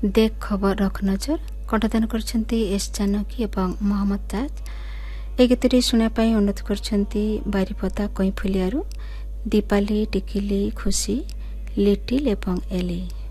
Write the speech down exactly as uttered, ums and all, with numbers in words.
देख खबर रख नजर कंठदान करछंती एस जानकी एवं मोहम्मद ताज। ए गीतटी शुणापी अनुरोध करछंती बारीपदा कईफुलियारू दीपाली टिकिली खुशी लिटिल एवं एली।